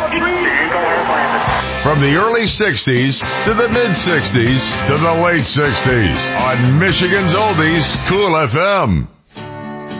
From the early 60s to the mid-60s to the late 60s on Michigan's Oldies, Cool FM.